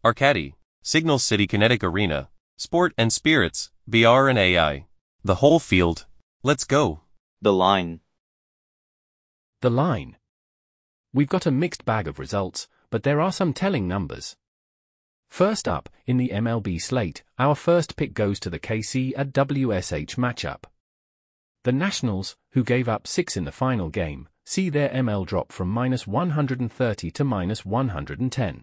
Arcady, Signal City Kinetic Arena, Sport and Spirits, VR and AI. The whole field. Let's go. The line. The line. We've got a mixed bag of results, but there are some telling numbers. First up, in the MLB slate, our first pick goes to the KC at WSH matchup. The Nationals, who gave up 6 in the final game, see their ML drop from -130 to -110.